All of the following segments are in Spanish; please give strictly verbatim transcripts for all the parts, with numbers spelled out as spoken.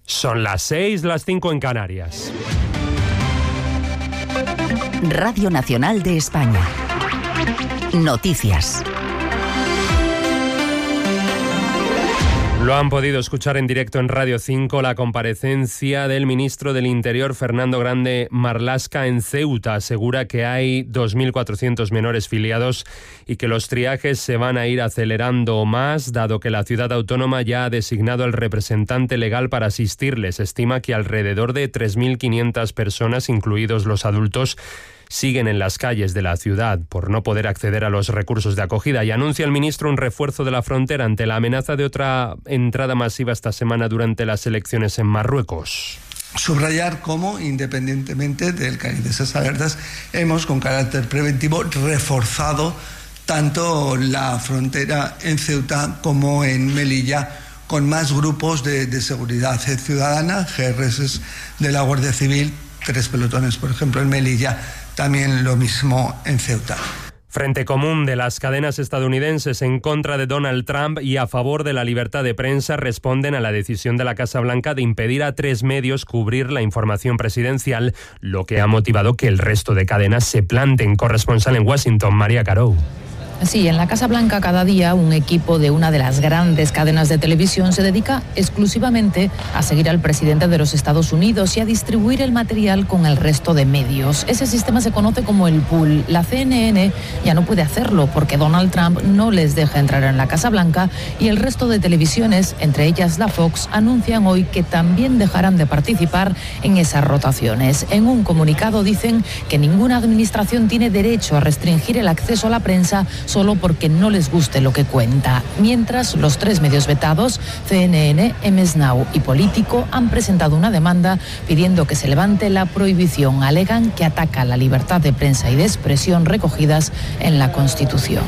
Son las seis, las cinco en Canarias. Radio Nacional de España. Noticias. Lo han podido escuchar en directo en Radio cinco, la comparecencia del ministro del Interior, Fernando Grande Marlaska, en Ceuta. Asegura que hay dos mil cuatrocientos menores filiados y que los triajes se van a ir acelerando más, dado que la ciudad autónoma ya ha designado al representante legal para asistirles. Estima que alrededor de tres mil quinientas personas, incluidos los adultos, siguen en las calles de la ciudad por no poder acceder a los recursos de acogida, y anuncia el ministro un refuerzo de la frontera ante la amenaza de otra entrada masiva esta semana durante las elecciones en Marruecos. Subrayar cómo, independientemente del cariz de esas alertas, hemos, con carácter preventivo, reforzado tanto la frontera en Ceuta como en Melilla, con más grupos de, de seguridad ciudadana, G R S de la Guardia Civil, tres pelotones, por ejemplo, en Melilla. También lo mismo en Ceuta. Frente común de las cadenas estadounidenses en contra de Donald Trump y a favor de la libertad de prensa responden a la decisión de la Casa Blanca de impedir a tres medios cubrir la información presidencial, lo que ha motivado que el resto de cadenas se planten. Corresponsal en Washington, María Carou. Sí, en la Casa Blanca cada día un equipo de una de las grandes cadenas de televisión se dedica exclusivamente a seguir al presidente de los Estados Unidos y a distribuir el material con el resto de medios. Ese sistema se conoce como el pool. La C N N ya no puede hacerlo porque Donald Trump no les deja entrar en la Casa Blanca, y el resto de televisiones, entre ellas la Fox, anuncian hoy que también dejarán de participar en esas rotaciones. En un comunicado dicen que ninguna administración tiene derecho a restringir el acceso a la prensa solo porque no les guste lo que cuenta. Mientras, los tres medios vetados, C N N, M S Now y Político, han presentado una demanda pidiendo que se levante la prohibición. Alegan que ataca la libertad de prensa y de expresión recogidas en la Constitución.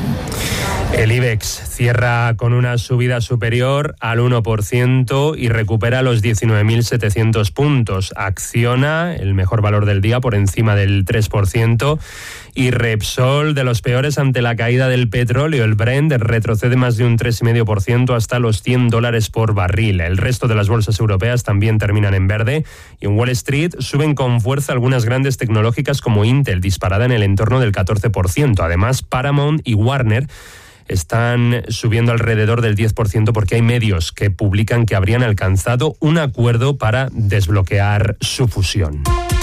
El IBEX cierra con una subida superior al uno por ciento y recupera los diecinueve mil setecientos puntos. Acciona, el mejor valor del día, por encima del tres por ciento. Y Repsol, de los peores ante la caída del petróleo. El Brent retrocede más de un tres coma cinco por ciento hasta los cien dólares por barril. El resto de las bolsas europeas también terminan en verde, y en Wall Street suben con fuerza algunas grandes tecnológicas como Intel, disparada en el entorno del catorce por ciento. Además, Paramount y Warner están subiendo alrededor del diez por ciento porque hay medios que publican que habrían alcanzado un acuerdo para desbloquear su fusión.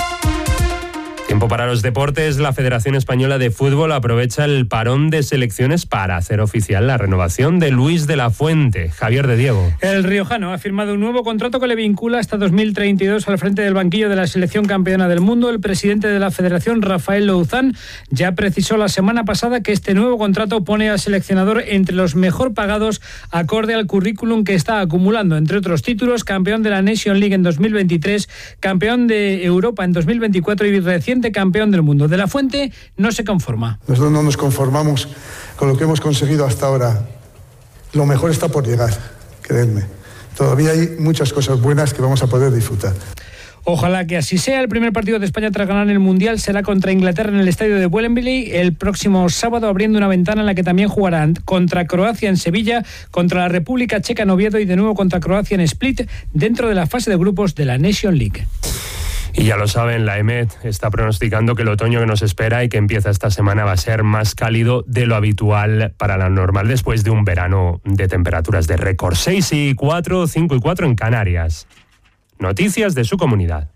Tiempo para los deportes. La Federación Española de Fútbol aprovecha el parón de selecciones para hacer oficial la renovación de Luis de la Fuente. Javier de Diego. El riojano ha firmado un nuevo contrato que le vincula hasta dos mil treinta y dos al frente del banquillo de la selección campeona del mundo. El presidente de la Federación, Rafael Louzán, ya precisó la semana pasada que este nuevo contrato pone al seleccionador entre los mejor pagados acorde al currículum que está acumulando, entre otros títulos: campeón de la Nation League en dos mil veintitrés, campeón de Europa en dos mil veinticuatro y reciente campeón del mundo. De la Fuente no se conforma. Nosotros no nos conformamos con lo que hemos conseguido hasta ahora. Lo mejor está por llegar, creedme. Todavía hay muchas cosas buenas que vamos a poder disfrutar. Ojalá que así sea. El primer partido de España tras ganar el Mundial será contra Inglaterra en el estadio de Wembley el próximo sábado, abriendo una ventana en la que también jugarán contra Croacia en Sevilla, contra la República Checa en Oviedo y de nuevo contra Croacia en Split, dentro de la fase de grupos de la Nation League. Y ya lo saben, la EMET está pronosticando que el otoño que nos espera y que empieza esta semana va a ser más cálido de lo habitual para la normal, después de un verano de temperaturas de récord. seis y cuatro, cinco y cuatro en Canarias. Noticias de su comunidad.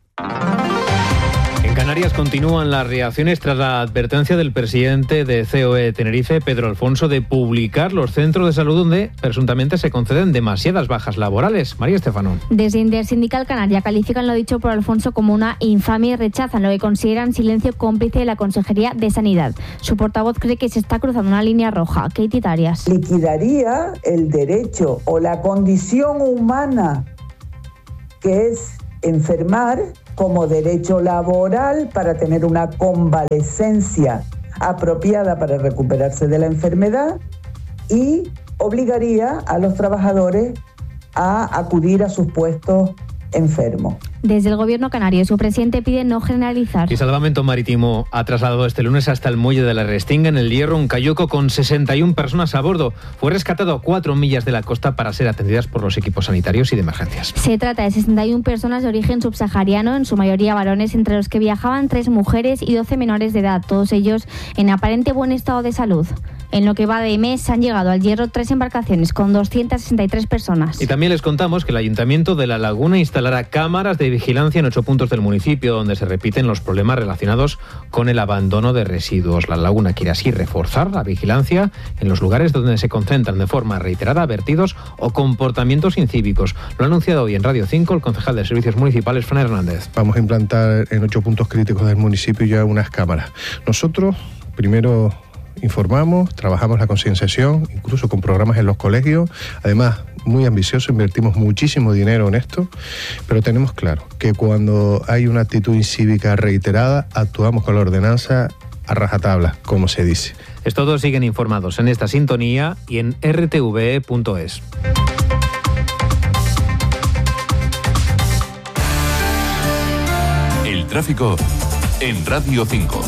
En Canarias continúan las reacciones tras la advertencia del presidente de C O E Tenerife, Pedro Alfonso, de publicar los centros de salud donde presuntamente se conceden demasiadas bajas laborales. María Estefano. Desde Intersindical Canaria califican lo dicho por Alfonso como una infamia y rechazan lo que consideran silencio cómplice de la Consejería de Sanidad. Su portavoz cree que se está cruzando una línea roja. Katie Tarias. Liquidaría el derecho o la condición humana que es enfermar como derecho laboral para tener una convalecencia apropiada para recuperarse de la enfermedad, y obligaría a los trabajadores a acudir a sus puestos enfermo. Desde el Gobierno canario, su presidente pide no generalizar. Y Salvamento Marítimo ha trasladado este lunes hasta el muelle de la Restinga, en el Hierro, un cayuco con sesenta y una personas a bordo. Fue rescatado a cuatro millas de la costa para ser atendidas por los equipos sanitarios y de emergencias. Se trata de sesenta y una personas de origen subsahariano, en su mayoría varones, entre los que viajaban tres mujeres y doce menores de edad, todos ellos en aparente buen estado de salud. En lo que va de mes han llegado al Hierro tres embarcaciones con doscientas sesenta y tres personas. Y también les contamos que el Ayuntamiento de La Laguna instalará cámaras de vigilancia en ocho puntos del municipio, donde se repiten los problemas relacionados con el abandono de residuos. La Laguna quiere así reforzar la vigilancia en los lugares donde se concentran de forma reiterada vertidos o comportamientos incívicos. Lo ha anunciado hoy en Radio cinco el concejal de Servicios Municipales, Fran Hernández. Vamos a implantar en ocho puntos críticos del municipio ya unas cámaras. Nosotros, primero, informamos, trabajamos la concienciación, incluso con programas en los colegios. Además, muy ambicioso, invertimos muchísimo dinero en esto, pero tenemos claro que cuando hay una actitud incívica reiterada, actuamos con la ordenanza a rajatabla, como se dice. Todos siguen informados en esta sintonía y en r t v e punto es. El tráfico en Radio cinco.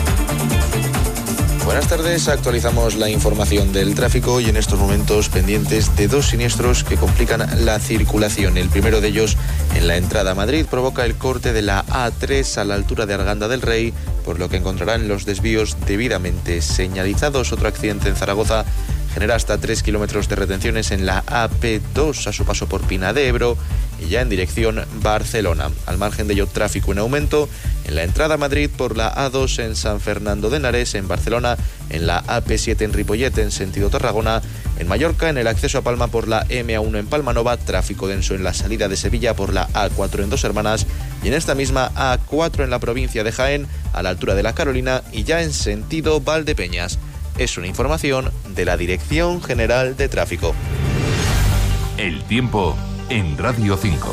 Buenas tardes, actualizamos la información del tráfico y en estos momentos pendientes de dos siniestros que complican la circulación. El primero de ellos en la entrada a Madrid provoca el corte de la A tres a la altura de Arganda del Rey, por lo que encontrarán los desvíos debidamente señalizados. Otro accidente en Zaragoza genera hasta tres kilómetros de retenciones en la A P dos a su paso por Pina de Ebro y ya en dirección Barcelona. Al margen de ello, tráfico en aumento en la entrada a Madrid por la A dos en San Fernando de Henares, en Barcelona, en la A P siete en Ripollet en sentido Tarragona, en Mallorca, en el acceso a Palma por la M A uno en Palmanova, tráfico denso en la salida de Sevilla por la A cuatro en Dos Hermanas y en esta misma A cuatro en la provincia de Jaén, a la altura de la Carolina y ya en sentido Valdepeñas. Es una información de la Dirección General de Tráfico. El tiempo en Radio cinco.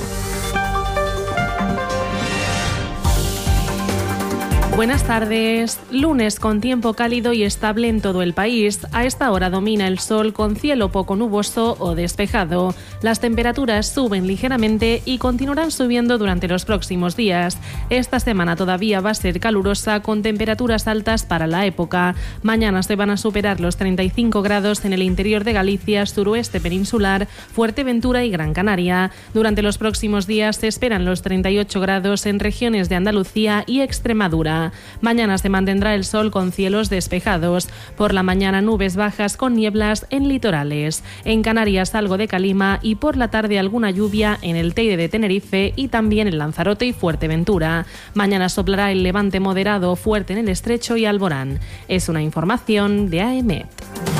Buenas tardes. Lunes con tiempo cálido y estable en todo el país. A esta hora domina el sol con cielo poco nuboso o despejado. Las temperaturas suben ligeramente y continuarán subiendo durante los próximos días. Esta semana todavía va a ser calurosa con temperaturas altas para la época. Mañana se van a superar los treinta y cinco grados en el interior de Galicia, suroeste peninsular, Fuerteventura y Gran Canaria. Durante los próximos días se esperan los treinta y ocho grados en regiones de Andalucía y Extremadura. Mañana se mantendrá el sol con cielos despejados. Por la mañana nubes bajas con nieblas en litorales. En Canarias algo de calima y por la tarde alguna lluvia en el Teide de Tenerife y también en Lanzarote y Fuerteventura. Mañana soplará el levante moderado fuerte en el Estrecho y Alborán. Es una información de A E M E T.